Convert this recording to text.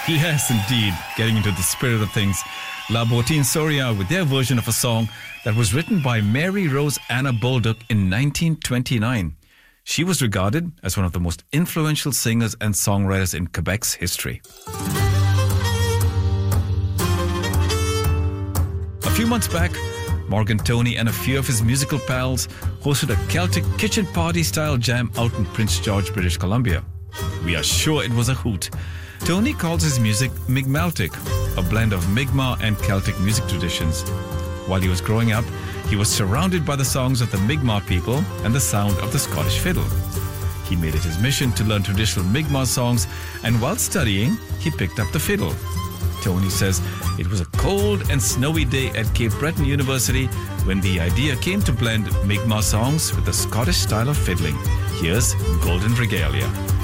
Yes, indeed. Getting into the spirit of things. La Bottine Soria with their version of a song that was written by Mary Rose Anna Bolduc in 1929. She was regarded as one of the most influential singers and songwriters in Quebec's history. A few months back, Morgan Tony and a few of his musical pals hosted a Celtic kitchen party style jam out in Prince George, British Columbia. We are sure it was a hoot. Tony calls his music Mi'kmaltic, a blend of Mi'kmaq and Celtic music traditions. While he was growing up, he was surrounded by the songs of the Mi'kmaq people and the sound of the Scottish fiddle. He made it his mission to learn traditional Mi'kmaq songs, and while studying, he picked up the fiddle. Tony says it was a cold and snowy day at Cape Breton University when the idea came to blend Mi'kmaq songs with the Scottish style of fiddling. Here's Golden Regalia.